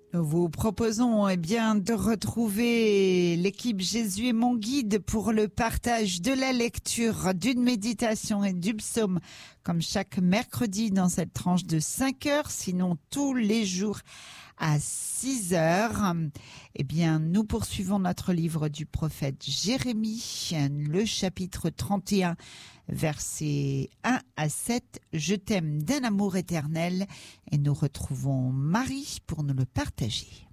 Nous vous proposons bien de retrouver l'équipe Jésus est mon guide pour le partage de la lecture, d'une méditation et du psaume, comme chaque mercredi dans cette tranche de 5 heures, sinon tous les jours à 6 heures. Eh bien, nous poursuivons notre livre du prophète Jérémie, le chapitre 31, versets 1 à 7. Je t'aime d'un amour éternel, et nous retrouvons Marie pour nous le partager.